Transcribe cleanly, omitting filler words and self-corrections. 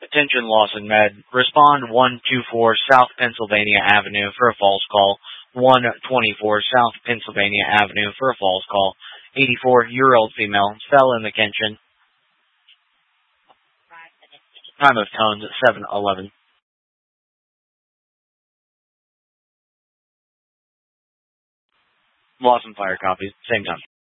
Attention Lawson Med. Respond 124 South Pennsylvania Avenue for a false call. 124 South Pennsylvania Avenue for a false call. 84-year-old female fell in the kitchen. Time of tones at 7:11. Lawson Fire copies. Same time.